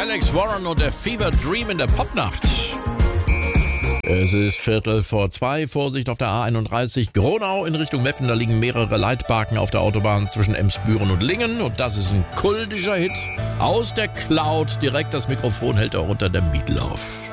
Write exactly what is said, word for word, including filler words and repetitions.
Alex Warren und der Fever Dream in der Popnacht. Es ist Viertel vor zwei. Vorsicht auf der A einunddreißig. Gronau in Richtung Meppen. Da liegen mehrere Leitbarken auf der Autobahn zwischen Emsbüren und Lingen. Und das ist ein kultischer Hit. Aus der Cloud direkt das Mikrofon hält er unter der Meatloaf.